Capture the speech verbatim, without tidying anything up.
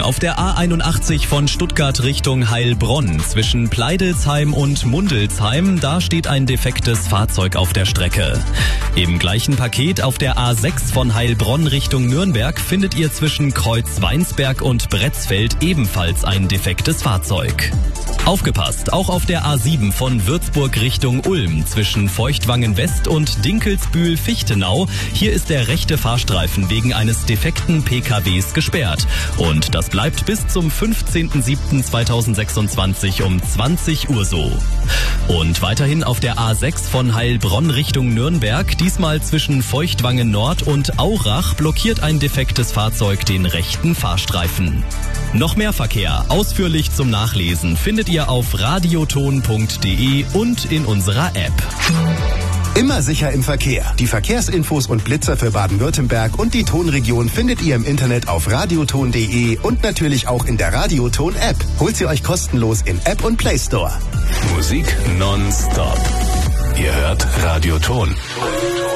Auf der A einundachtzig von Stuttgart Richtung Heilbronn zwischen Pleidelsheim und Mundelsheim, da steht ein defektes Fahrzeug auf der Strecke. Im gleichen Paket auf der A sechs von Heilbronn Richtung Nürnberg findet ihr zwischen Kreuz Weinsberg und Bretzfeld ebenfalls ein defektes Fahrzeug. Aufgepasst, auch auf der A sieben von Würzburg Richtung Ulm zwischen Feuchtwangen West und Dinkelsbühl-Fichtenau. Hier ist der rechte Fahrstreifen wegen eines defekten P K Ws gesperrt. Und das bleibt bis zum fünfzehnten siebten zweitausendsechsundzwanzig um zwanzig Uhr so. Und weiterhin auf der A sechs von Heilbronn Richtung Nürnberg, diesmal zwischen Feuchtwangen Nord und Aurach, blockiert ein defektes Fahrzeug den rechten Fahrstreifen. Noch mehr Verkehr, ausführlich zum Nachlesen, findet ihr auf radioton punkt de und in unserer App. Immer sicher im Verkehr. Die Verkehrsinfos und Blitzer für Baden-Württemberg und die Tonregion findet ihr im Internet auf radioton punkt de und natürlich auch in der Radioton-App. Holt sie euch kostenlos in App und Play Store. Musik nonstop. Ihr hört Radioton.